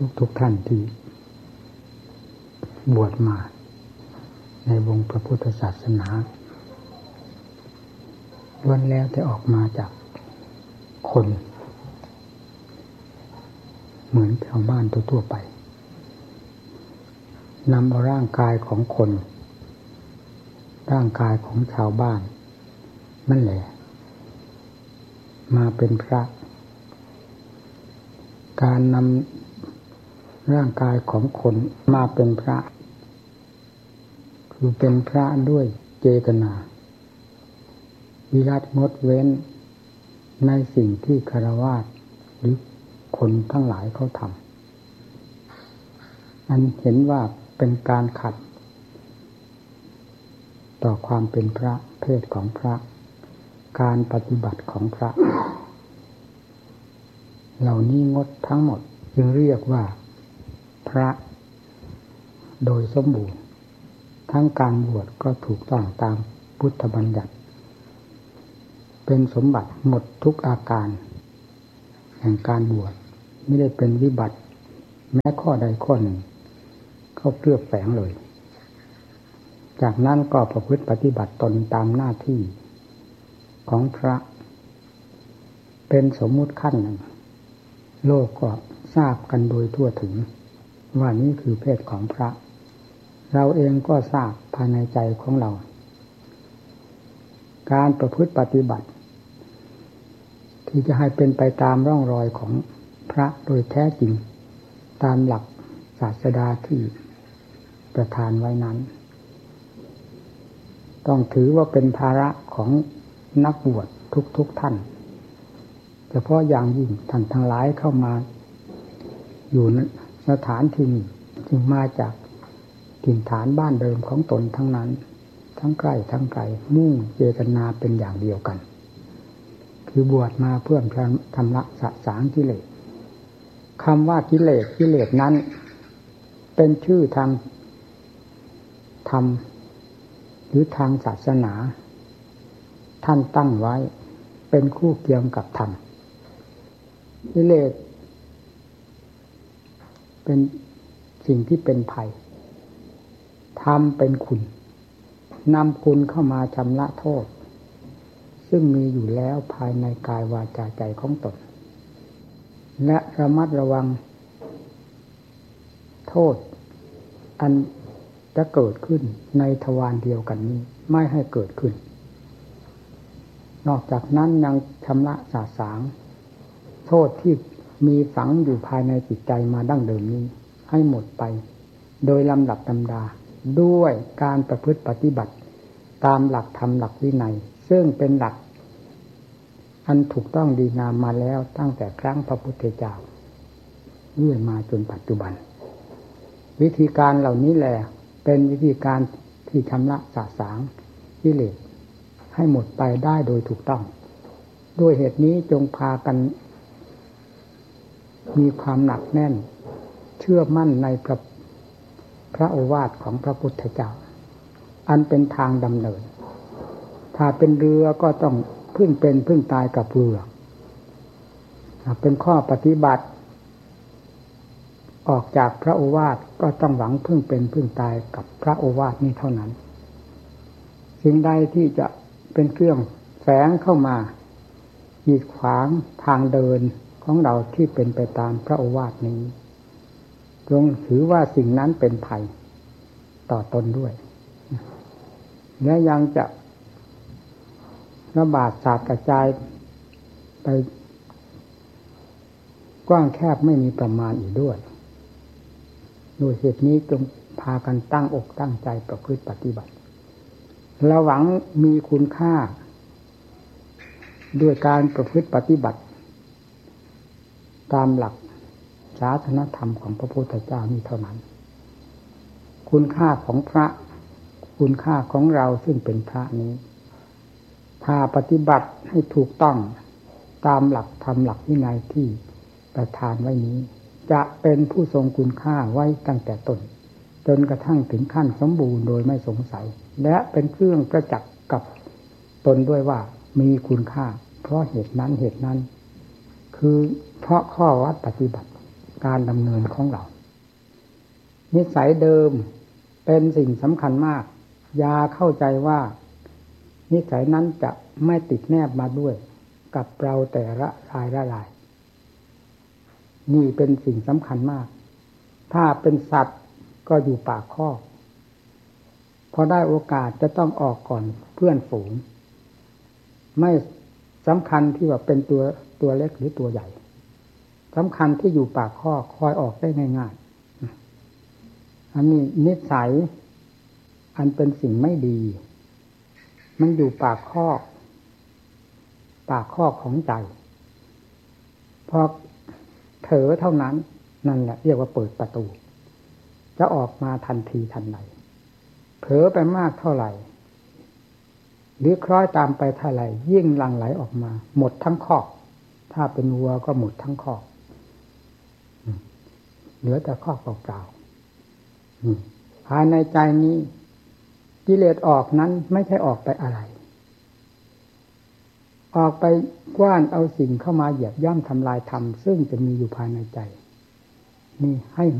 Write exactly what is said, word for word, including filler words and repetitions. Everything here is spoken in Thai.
ทุกทุกท่านที่บวชมาในวงพระพุทธศาสนาล้วนแล้วแต่ออกมาจากคนเหมือนชาวบ้านทั่วๆไปนำเอาร่างกายของคนร่างกายของชาวบ้านนั่นแหละมาเป็นพระการนำร่างกายของคนมาเป็นพระคือเป็นพระด้วยเจตนาวิรัติงดเว้นในสิ่งที่ฆราวาสหรือคนทั้งหลายเขาทำอันเห็นว่าเป็นการขัดต่อความเป็นพระเพศของพระการปฏิบัติของพระเหล่านี้งดทั้งหมดจึงเรียกว่าพระโดยสมบูรณ์ทั้งการบวชก็ถูกต้องตามพุทธบัญญัติเป็นสมบัติหมดทุกอาการแห่งการบวชไม่ได้เป็นวิบัติแม้ข้อใดข้อหนึ่งเข้าเคลือบแฝงเลยจากนั้นก็ประพฤติปฏิบัติตนตามหน้าที่ของพระเป็นสมมุติขั้นหนึ่งโลกก็ทราบกันโดยทั่วถึงว่านี่คือเพศของพระเราเองก็ทราบภายในใจของเราการประพฤติปฏิบัติที่จะให้เป็นไปตามร่องรอยของพระโดยแท้จริงตามหลักศาสดาที่ประทานไว้นั้นต้องถือว่าเป็นภาระของนักบวชทุกๆท่านเฉพาะอย่างยิ่งท่านทั้งหลายเข้ามาอยู่สถานที่นี้จึงมาจากถิ่นฐานบ้านเดิมของตนทั้งนั้นทั้งใกล้ทั้งไกลมุ่งเจตนาเป็นอย่างเดียวกันคือบวชมาเพื่อทำละสะสางกิเลสคำว่ากิเลสกิเลสนั้นเป็นชื่อทางธรรมหรือทางศาสนาท่านตั้งไว้เป็นคู่เคียงกับธรรมกิเลสเป็นสิ่งที่เป็นภัยธรรมเป็นคุณนำคุณเข้ามาชำระโทษซึ่งมีอยู่แล้วภายในกายวาจาใจของตนและระมัดระวังโทษอันจะเกิดขึ้นในทวารเดียวกันนี้ไม่ให้เกิดขึ้นนอกจากนั้นยังชำระสาสางโทษที่มีฝังอยู่ภายในจิตใจมาดั้งเดิมนี้ให้หมดไปโดยลำดับลำดาด้วยการประพฤติปฏิบัติตามหลักธรรมหลักวินัยซึ่งเป็นหลักอันถูกต้องดีงามมาแล้วตั้งแต่ครั้งพระพุทธเจ้าเรื่อยมาจนปัจจุบันวิธีการเหล่านี้แหละเป็นวิธีการที่ชำระสาสางกิเลสให้หมดไปได้โดยถูกต้องด้วยเหตุนี้จงพากันมีความหนักแน่นเชื่อมั่นในพระพระโอวาทของพระพุทธเจ้าอันเป็นทางดำเนินถ้าเป็นเรือก็ต้องพึ่งเป็นพึ่งตายกับเรือเป็นข้อปฏิบัติออกจากพระโอวาทก็ต้องหวังพึ่งเป็นพึ่งตายกับพระโอวาทนี้เท่านั้นสิ่งใดที่จะเป็นเครื่องแฝงเข้ามากีดขวางทางเดินของเราที่เป็นไปตามพระโอวาทนี้จงถือว่าสิ่งนั้นเป็นภัยต่อตนด้วยและยังจะระบาดสาดกระจายไปกว้างแคบไม่มีประมาณอีกด้วยด้วยเหตุนี้จงพากันตั้งอกตั้งใจประพฤติปฏิบัติระหวังมีคุณค่าด้วยการประพฤติปฏิบัติตามหลักศาสนธรรมของพระพุทธเจ้านี้เท่านั้นคุณค่าของพระคุณค่าของเราซึ่งเป็นพระนี้ถ้าปฏิบัติให้ถูกต้องตามหลักธรรมหลักวินัยที่ประทานไว้นี้จะเป็นผู้ทรงคุณค่าไว้ตั้งแต่ต้นจนกระทั่งถึงขั้นสมบูรณ์โดยไม่สงสัยและเป็นเครื่องประจักษ์กับตนด้วยว่ามีคุณค่าเพราะเหตุนั้นเหตุนั้นคือเพราะข้อวัดปฏิบัติการดำเนินของเรานิสัยเดิมเป็นสิ่งสำคัญมากอย่าเข้าใจว่านิสัยนั้นจะไม่ติดแนบมาด้วยกับเราแต่ละรายละรายนี่เป็นสิ่งสำคัญมากถ้าเป็นสัตว์ก็อยู่ปากคอกพอได้โอกาสจะต้องออกก่อนเพื่อนฝูงไม่สำคัญที่ว่าเป็นตัวตัวเล็กหรือตัวใหญ่สำคัญที่อยู่ปากคอกคอยออกได้ง่ายๆอันนี้นิสัยอันเป็นสิ่งไม่ดีมันอยู่ปากคอกปากคอกของใจพอเผลอเท่านั้นนั่นแหละเรียกว่าเปิดประตูจะออกมาทันทีทันใดเผลอไปมากเท่าไหร่หรือคล้อยตามไปเท่าไหร่ยิ่งหลั่งไหลออกมาหมดทั้งคอกถ้าเป็นวัวก็หมดทั้งคอกเหลือแต่คอกเปล่าๆภายในใจนี้กิเลสออกนั้นไม่ใช่ออกไปอะไรออกไปกว้านเอาสิ่งเข้ามาเหยียบย่ำทำลายธรรมซึ่งจะมีอยู่ภายในใจนี่ให้